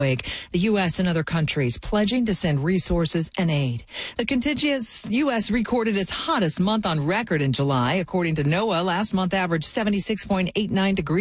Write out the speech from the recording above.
the U.S. and other countries pledging to send resources and aid. The contiguous U.S. recorded its hottest month on record in July. According to NOAA, last month averaged 76.89 degrees.